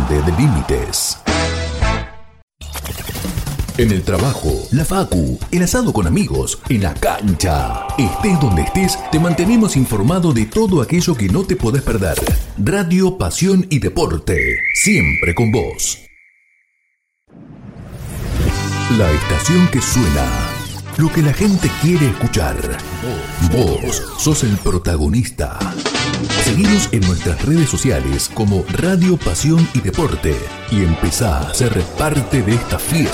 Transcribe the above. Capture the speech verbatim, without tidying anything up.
entiende de límites. En el trabajo, la facu, el asado con amigos, en la cancha. Estés donde estés, te mantenemos informado de todo aquello que no te podés perder. Radio, pasión y deporte, siempre con vos. La estación que suena, lo que la gente quiere escuchar. Vos sos el protagonista. Seguinos en nuestras redes sociales como Radio, Pasión y Deporte y empezá a ser parte de esta fiesta.